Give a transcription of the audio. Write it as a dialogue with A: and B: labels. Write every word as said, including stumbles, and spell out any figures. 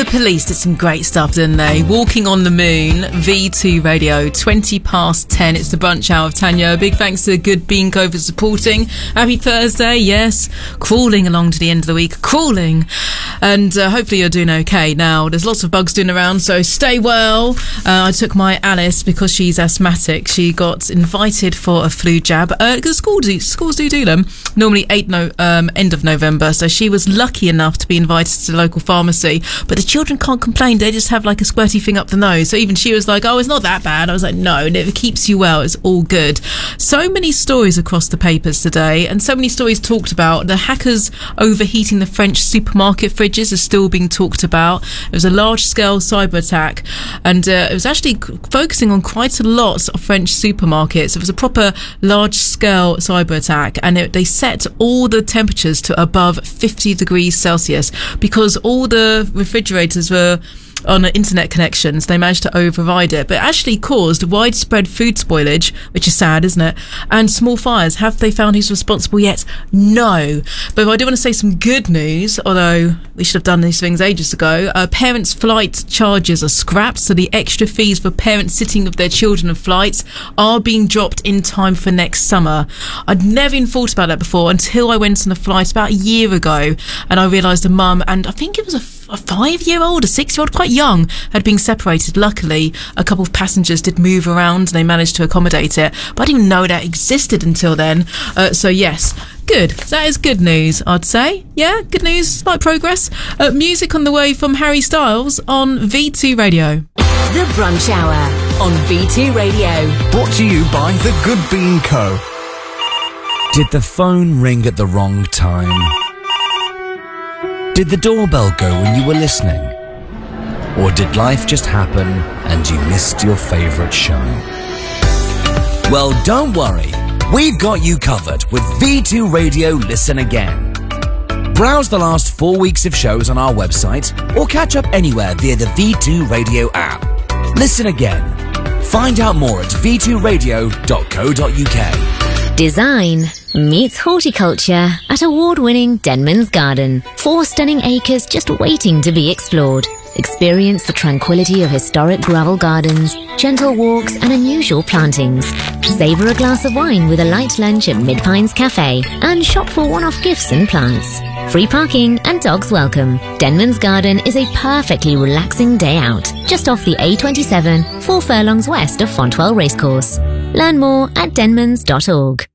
A: The Police did some great stuff, didn't they? Walking on the Moon, V two Radio, twenty past ten. It's the brunch hour of Tanya. Big thanks to Good Bean Co for supporting. Happy Thursday, yes. Crawling along to the end of the week. Crawling. And uh, hopefully you're doing okay. Now, there's lots of bugs doing around, so stay well. Uh, I took my Alice, because she's asthmatic, she got invited for a flu jab. Uh, because schools do, schools do do them. Normally eight no, um, end of November. So she was lucky enough to be invited to the local pharmacy. But the children can't complain. They just have like a squirty thing up the nose. So even she was like, oh, it's not that bad. I was like, no, and it keeps you well. It's all good. So many stories across the papers today, and so many stories talked about. The hackers overheating the French supermarket fridges is still being talked about. It was a large-scale cyber attack, and uh, it was actually c- focusing on quite a lot of French supermarkets. It was a proper large-scale cyber attack, and it, they set all the temperatures to above fifty degrees Celsius because all the refrigerators were on internet connections. They managed to override it, but it actually caused widespread food spoilage, which is sad, isn't it? And small fires. Have they found who's responsible yet? No. But I do want to say some good news, although we should have done these things ages ago. Uh, parents' flight charges are scrapped, so the extra fees for parents sitting with their children on flights are being dropped in time for next summer. I'd never even thought about that before until I went on a flight about a year ago, and I realised a mum, and I think it was a a five-year-old, a six-year-old, quite young, had been separated. Luckily, a couple of passengers did move around and they managed to accommodate it. But I didn't even know that existed until then. Uh, so, yes, good. That is good news, I'd say. Yeah, good news, slight progress. Uh, music on the way from Harry Styles on V two Radio.
B: The Brunch Hour on V two Radio.
C: Brought to you by The Good Bean Co. Did the phone ring at the wrong time? Did the doorbell go when you were listening? Or did life just happen and you missed your favourite show? Well, don't worry. We've got you covered with V two Radio Listen Again. Browse the last four weeks of shows on our website or catch up anywhere via the V two Radio app. Listen again. Find out more at v two radio dot co dot uk.
B: Design meets horticulture at award-winning Denman's Garden. Four stunning acres just waiting to be explored. Experience the tranquility of historic gravel gardens, gentle walks and unusual plantings. Savour a glass of wine with a light lunch at Mid-Pines Cafe and shop for one-off gifts and plants. Free parking and dogs welcome. Denman's Garden is a perfectly relaxing day out, just off the A twenty-seven, four furlongs west of Fontwell Racecourse. Learn more at denmans dot org.